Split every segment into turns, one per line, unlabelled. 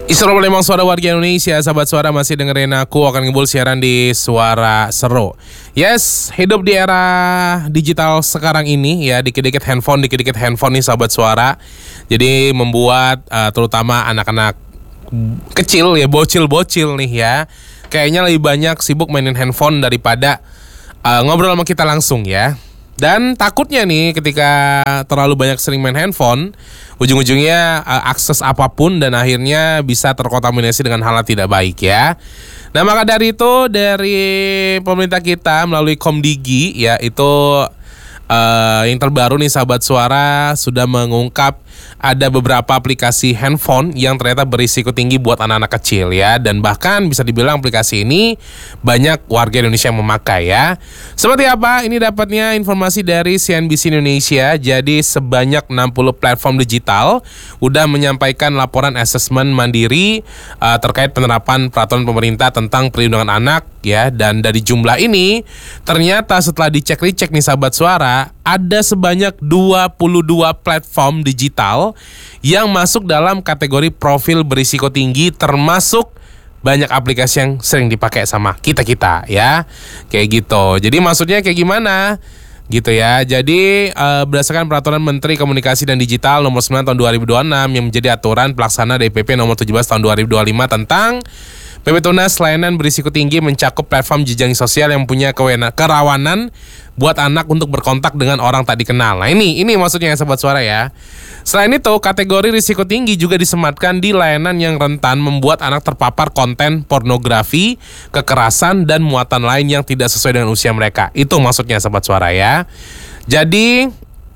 Assalamualaikum suara warga Indonesia, sahabat suara masih dengerin aku akan ngebul siaran di Suara Seru. Yes, hidup di era digital sekarang ini ya, dikit-dikit handphone nih sahabat suara. Jadi membuat terutama anak-anak kecil ya, bocil-bocil nih ya, kayaknya lebih banyak sibuk mainin handphone daripada ngobrol sama kita langsung ya. Dan takutnya nih ketika terlalu banyak sering main handphone, ujung-ujungnya akses apapun dan akhirnya bisa terkontaminasi dengan hal yang tidak baik ya. Nah maka dari itu dari pemerintah kita melalui Komdigi ya, itu yang terbaru nih sahabat suara sudah mengungkap ada beberapa aplikasi handphone yang ternyata berisiko tinggi buat anak-anak kecil ya. Dan bahkan bisa dibilang aplikasi ini banyak warga Indonesia yang memakai ya. Seperti apa? Ini dapatnya informasi dari CNBC Indonesia. Jadi sebanyak 60 platform digital udah menyampaikan laporan asesmen mandiri terkait penerapan peraturan pemerintah tentang perlindungan anak ya. Dan dari jumlah ini ternyata setelah dicek-recek nih sahabat suara, ada sebanyak 22 platform digital yang masuk dalam kategori profil berisiko tinggi, termasuk banyak aplikasi yang sering dipakai sama kita-kita ya. Kayak gitu. Jadi maksudnya kayak gimana? Gitu ya. Jadi berdasarkan peraturan Menteri Komunikasi dan Digital nomor 9 tahun 2026 yang menjadi aturan pelaksana DPP nomor 17 tahun 2025 tentang PP Tunas layanan berisiko tinggi mencakup platform jejaring sosial yang punya kerawanan buat anak untuk berkontak dengan orang tak dikenal. Nah ini maksudnya sahabat suara ya. Selain itu, kategori risiko tinggi juga disematkan di layanan yang rentan membuat anak terpapar konten pornografi, kekerasan, dan muatan lain yang tidak sesuai dengan usia mereka. Itu maksudnya sahabat suara ya. Jadi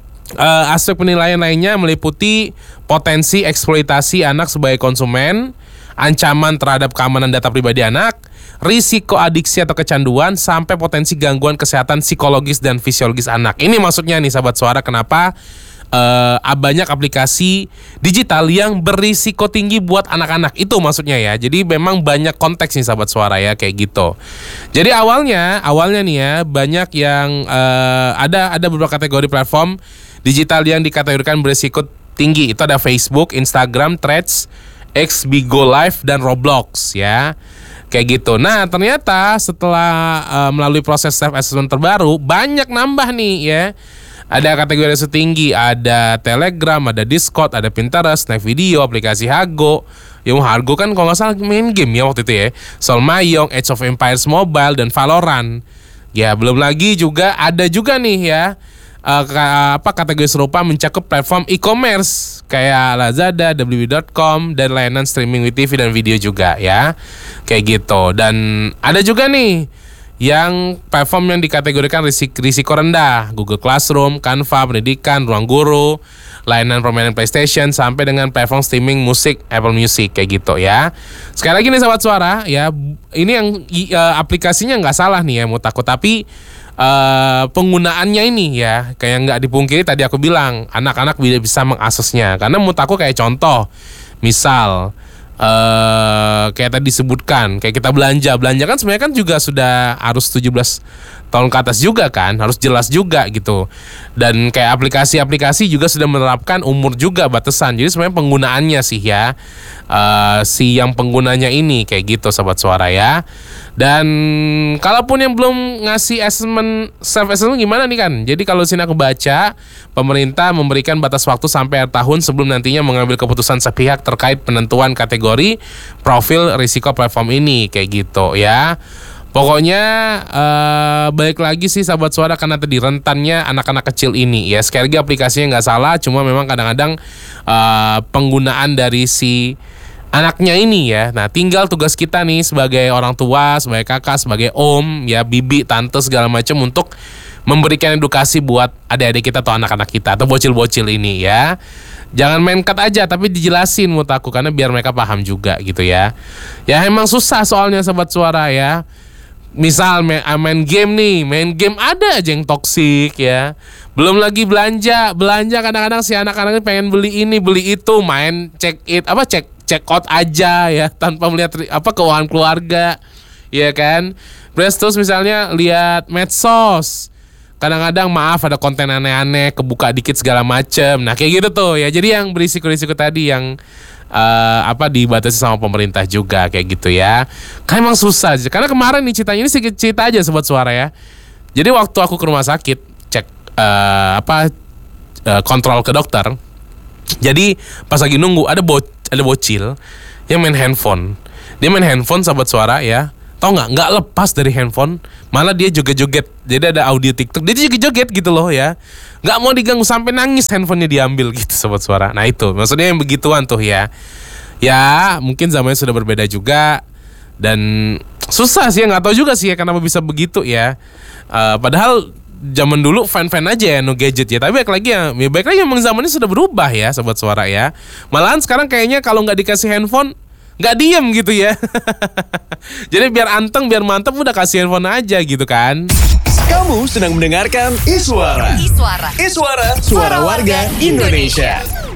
aspek penilaian lainnya meliputi potensi eksploitasi anak sebagai konsumen, ancaman terhadap keamanan data pribadi anak, risiko adiksi atau kecanduan, sampai potensi gangguan kesehatan psikologis dan fisiologis anak. Ini maksudnya nih sahabat suara kenapa banyak aplikasi digital yang berisiko tinggi buat anak-anak. Itu maksudnya ya. Jadi memang banyak konteks nih sahabat suara ya, kayak gitu. Jadi awalnya nih ya, banyak yang ada beberapa kategori platform digital yang dikategorikan berisiko tinggi. Itu ada Facebook, Instagram, Threads, X, Bigo Live, dan Roblox ya. Kayak gitu. Nah ternyata setelah melalui proses self-assessment terbaru, banyak nambah nih ya. Ada kategori risiko tinggi, ada Telegram, ada Discord, ada Pinterest, Snack Video, aplikasi Hago. Yang Hago kan kalau nggak salah main game ya waktu itu ya. Sol Mayong, Age of Empires Mobile, dan Valorant. Ya belum lagi juga ada juga nih ya. Kategori serupa mencakup platform e-commerce kayak Lazada, www.com, dan layanan streaming TV dan video juga ya. Kayak gitu. Dan ada juga nih yang platform yang dikategorikan risiko rendah, Google Classroom, Canva, Pendidikan, Ruang Guru, layanan permainan PlayStation, sampai dengan platform streaming musik Apple Music kayak gitu ya. Sekali lagi nih sahabat suara ya, ini yang aplikasinya nggak salah nih ya Mutaku, tapi penggunaannya ini ya kayak nggak dipungkiri tadi aku bilang anak-anak bisa mengaksesnya. Karena menurut aku kayak contoh misal kayak tadi disebutkan kayak kita belanja kan sebenarnya kan juga sudah harus 17 tahun ke atas juga kan, harus jelas juga gitu. Dan kayak aplikasi-aplikasi juga sudah menerapkan umur juga batasan. Jadi sebenarnya penggunaannya sih ya si yang penggunanya ini kayak gitu sahabat suara ya. Dan kalaupun yang belum ngasih self-assessment gimana nih kan? Jadi kalau sini aku baca, pemerintah memberikan batas waktu sampai akhir tahun sebelum nantinya mengambil keputusan sepihak terkait penentuan kategori profil risiko platform ini kayak gitu ya. Pokoknya balik lagi sih sahabat suara karena tadi rentannya anak-anak kecil ini ya. Sekali lagi aplikasinya nggak salah, cuma memang kadang-kadang penggunaan dari si anaknya ini ya. Nah tinggal tugas kita nih sebagai orang tua, sebagai kakak, sebagai om ya, bibi, tante segala macam untuk memberikan edukasi buat adik-adik kita atau anak-anak kita atau bocil-bocil ini ya. Jangan main cut aja tapi dijelasin menurut aku, karena biar mereka paham juga gitu ya. Ya emang susah soalnya sahabat suara ya. Misal main game nih, main game ada aja yang toksik ya. Belum lagi belanja kadang-kadang si anak-anak ini pengen beli ini beli itu, main check out aja ya tanpa melihat keuangan keluarga ya kan. Terus misalnya lihat medsos, kadang-kadang maaf ada konten aneh-aneh, kebuka dikit segala macem. Nah kayak gitu tuh ya. Jadi yang berisiko-risiko tadi yang dibatasi sama pemerintah juga kayak gitu ya. Kan emang susah aja. Karena kemarin nih ceritanya ini sedikit cerita aja sobat suara ya. Jadi waktu aku ke rumah sakit cek kontrol ke dokter. Jadi pas lagi nunggu ada bocil yang main handphone. Dia main handphone sobat suara ya. Tau nggak lepas dari handphone, malah dia joget-joget. Jadi ada audio TikTok, dia joget-joget gitu loh ya. Nggak mau diganggu sampai nangis handphonenya diambil gitu sobat suara. Nah itu maksudnya yang begituan tuh ya. Ya mungkin zamannya sudah berbeda juga dan susah sih, nggak tahu juga sih ya kenapa bisa begitu ya. Padahal zaman dulu fan-fan aja ya no gadget ya. Tapi baik lagi memang zamannya sudah berubah ya sobat suara ya. Malahan sekarang kayaknya kalau nggak dikasih handphone nggak diem gitu ya. Jadi biar anteng, biar mantep udah kasih handphone aja gitu kan.
Kamu sedang mendengarkan Iswara. Suara warga Indonesia.